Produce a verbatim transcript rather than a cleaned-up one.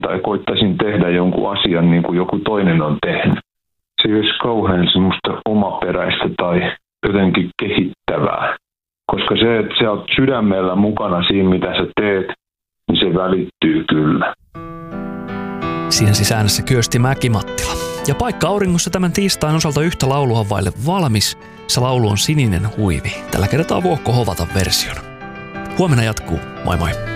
tai koittaisin tehdä jonkun asian niin kuin joku toinen on tehnyt. Se ei olisi kauhean semmoista omaperäistä tai jotenkin kehittävää. Koska se, että sä oot sydämellä mukana siinä, mitä sä teet, niin se välittyy kyllä. Siinä siis äänessä Kyösti Mäki-Mattila. Ja paikka auringossa tämän tiistain osalta yhtä laulua vaille valmis. Se laulu on Sininen huivi. Tällä kertaa Vuokko Hovatan versiona. Huomenna jatkuu. Moi moi.